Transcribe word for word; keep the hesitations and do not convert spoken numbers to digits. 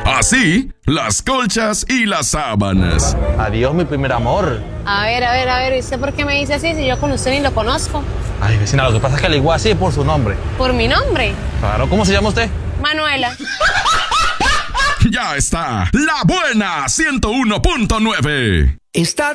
Así, las colchas y las sábanas. Adiós, mi primer amor. A ver, a ver, a ver, ¿y usted por qué me dice así si yo con usted ni lo conozco? Ay, vecina, lo que pasa es que le digo así por su nombre. ¿Por mi nombre? Claro, ¿cómo se llama usted? Manuela. Ya está, La Buena ciento uno punto nueve. Está